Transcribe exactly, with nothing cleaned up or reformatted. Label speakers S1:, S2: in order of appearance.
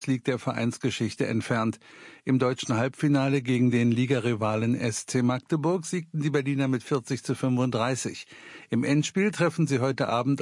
S1: League der Vereinsgeschichte entfernt. Im deutschen Halbfinale gegen den Ligarivalen S C Magdeburg siegten die Berliner mit vierzig zu fünfunddreißig. Im Endspiel treffen sie heute Abend